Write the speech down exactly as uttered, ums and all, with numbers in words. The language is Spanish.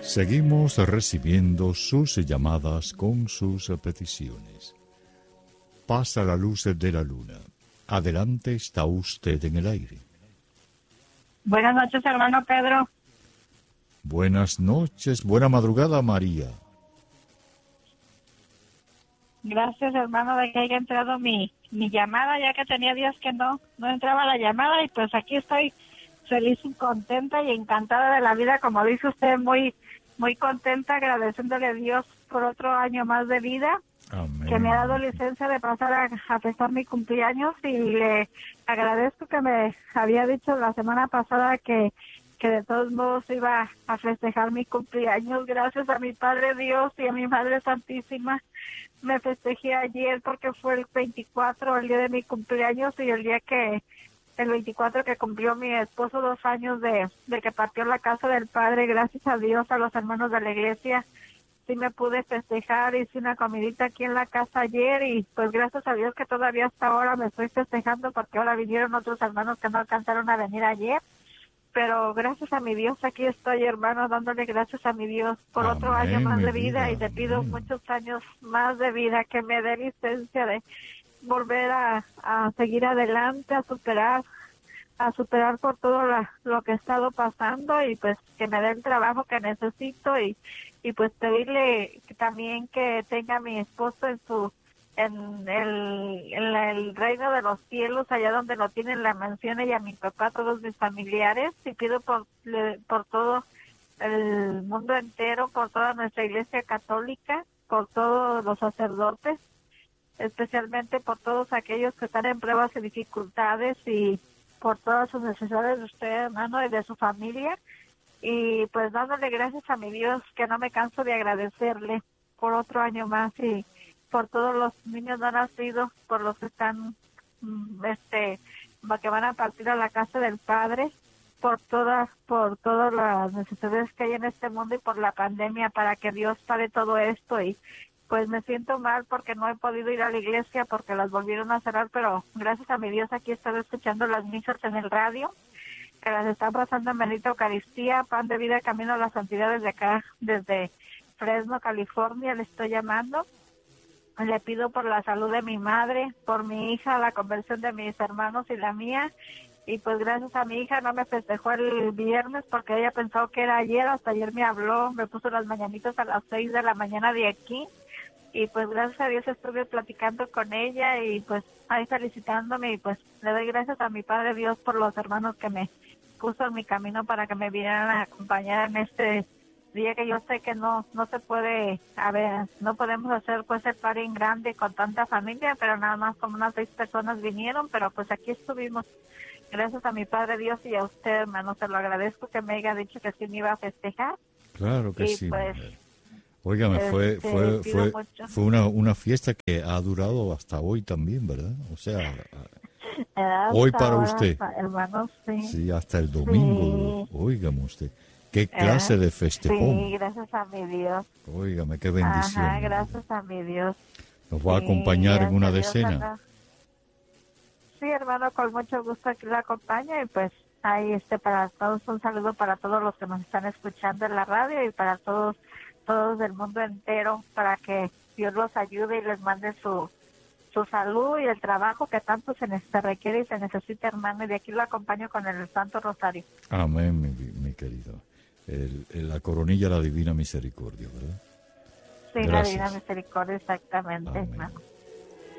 Seguimos recibiendo sus llamadas con sus peticiones. Pasa la luz de la luna. Adelante, está usted en el aire. Buenas noches, hermano Pedro. Buenas noches, buena madrugada, María. Gracias, hermano, de que haya entrado mi, mi llamada, ya que tenía días que no, no entraba la llamada, y pues aquí estoy feliz y contenta y encantada de la vida, como dice usted, muy, muy contenta, agradeciéndole a Dios por otro año más de vida. Amén. Que me ha dado licencia de pasar a, a festar mi cumpleaños, y le agradezco que me había dicho la semana pasada que, que de todos modos iba a festejar mi cumpleaños. Gracias a mi Padre Dios y a mi Madre Santísima. Me festejé ayer porque fue el veinticuatro, el día de mi cumpleaños, y el día que, el veinticuatro que cumplió mi esposo dos años de, de que partió la casa del Padre. Gracias a Dios, a los hermanos de la iglesia, sí me pude festejar. Hice una comidita aquí en la casa ayer, y pues gracias a Dios que todavía hasta ahora me estoy festejando, porque ahora vinieron otros hermanos que no alcanzaron a venir ayer. Pero gracias a mi Dios aquí estoy, hermano, dándole gracias a mi Dios por amén, otro año más de vida, vida y te pido amén. Muchos años más de vida, que me dé licencia de volver a, a seguir adelante, a superar, a superar por todo la, lo que he estado pasando, y pues que me dé el trabajo que necesito, y, y pues pedirle también que tenga a mi esposo en su en el, en la- el reino de los cielos, allá donde lo tienen la mansión, y a mi papá, todos mis familiares, y pido por, le- por todo el mundo entero, por toda nuestra iglesia católica, por todos los sacerdotes, especialmente por todos aquellos que están en pruebas y dificultades, y por todas sus necesidades de usted, hermano, y de su familia, y pues dándole gracias a mi Dios, que no me canso de agradecerle por otro año más, y por todos los niños no nacidos, por los que están, mm, este, va- que van a partir a la casa del Padre, por todas, por todas las necesidades que hay en este mundo, y por la pandemia, para que Dios pare todo esto. Y pues me siento mal porque no he podido ir a la iglesia porque las volvieron a cerrar, pero gracias a mi Dios aquí he estado escuchando las misas en el radio, que las están pasando en bendita Eucaristía, pan de vida, camino a la santidad, desde acá, desde Fresno, California, le estoy llamando. Le pido por la salud de mi madre, por mi hija, la conversión de mis hermanos y la mía. Y pues gracias a mi hija no me festejó el viernes porque ella pensó que era ayer. Hasta ayer me habló, me puso las mañanitas a las seis de la mañana de aquí. Y pues gracias a Dios estuve platicando con ella, y pues ahí felicitándome, y pues le doy gracias a mi Padre Dios por los hermanos que me puso en mi camino para que me vinieran a acompañar en este día, que yo sé que no no se puede, a ver, no podemos hacer pues el party en grande con tanta familia, pero nada más como unas seis personas vinieron, pero pues aquí estuvimos. Gracias a mi Padre Dios y a usted, hermano, se lo agradezco que me haya dicho que sí me iba a festejar. Claro que Y sí, pues, mujer. Óigame, fue, este, fue, pido fue, mucho. fue una, una fiesta que ha durado hasta hoy también, ¿verdad? O sea, Hasta hoy para ahora, usted. hermano, sí. Sí, hasta el domingo. Sí. Óigame usted. ¿Qué Eh, clase de sí, festejón? gracias a mi Dios. Óigame, qué bendición. Ajá, mi vida. gracias a mi Dios. ¿Nos va a Sí, acompañar en gracias una a Dios, decena? hermano. Sí, hermano, con mucho gusto aquí la acompaña, y pues ahí este para todos, un saludo para todos los que nos están escuchando en la radio, y para todos todos del mundo entero, para que Dios los ayude y les mande su su salud y el trabajo que tanto se, ne- se requiere y se necesita, hermano, y de aquí lo acompaño con el Santo Rosario. Amén, mi, mi querido. El- el- la coronilla de la divina misericordia, ¿verdad? Sí, la divina Gracias. misericordia, exactamente, Amén. hermano.